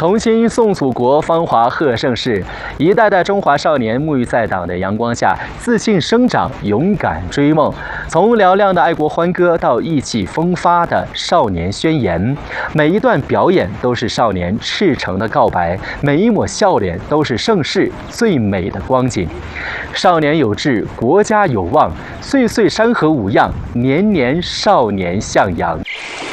同心颂祖国，芳华贺盛世。一代代中华少年沐浴在党的阳光下，自信生长，勇敢追梦。从嘹亮的爱国欢歌到意气风发的少年宣言，每一段表演都是少年赤诚的告白，每一抹笑脸都是盛世最美的光景。少年有志，国家有望，岁岁山河五样，年年少年向阳。